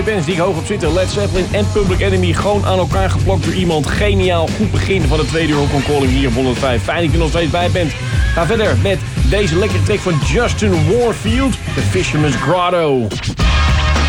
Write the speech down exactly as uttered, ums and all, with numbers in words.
bands die ik hoog op zitten. Led Zeppelin en Public Enemy gewoon aan elkaar geplokt door iemand. Geniaal, goed begin van de tweede uur Rock on Calling hier op honderdvijf. Fijn dat je er nog steeds bij bent. Ga verder met deze lekkere track van Justin Warfield, The Fisherman's Grotto.